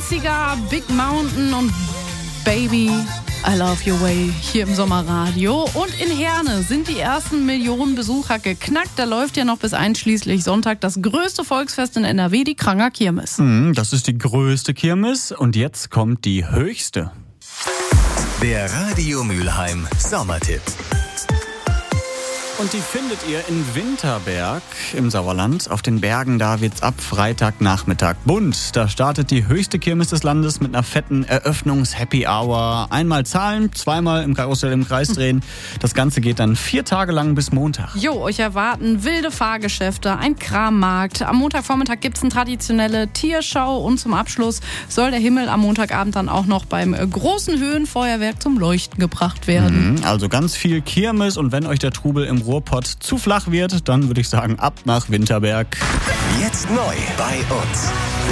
80er, Big Mountain und Baby, I Love Your Way hier im Sommerradio. Und in Herne sind die ersten Millionen Besucher geknackt. Da läuft ja noch bis einschließlich Sonntag das größte Volksfest in NRW, die Kranger Kirmes. Das ist die größte Kirmes und jetzt kommt die höchste. Der Radio Mülheim Sommertipp. Und die findet ihr in Winterberg im Sauerland. Auf den Bergen, da wird's ab Freitagnachmittag bunt. Da startet die höchste Kirmes des Landes mit einer fetten Eröffnungs-Happy-Hour. Einmal zahlen, zweimal im Karussell im Kreis drehen. Das Ganze geht dann 4 Tage lang bis Montag. Jo, euch erwarten wilde Fahrgeschäfte, ein Krammarkt. Am Montagvormittag gibt's eine traditionelle Tierschau und zum Abschluss soll der Himmel am Montagabend dann auch noch beim großen Höhenfeuerwerk zum Leuchten gebracht werden. Also ganz viel Kirmes und wenn euch der Trubel im Ruhrpott zu flach wird, dann würde ich sagen, ab nach Winterberg. Jetzt neu bei uns.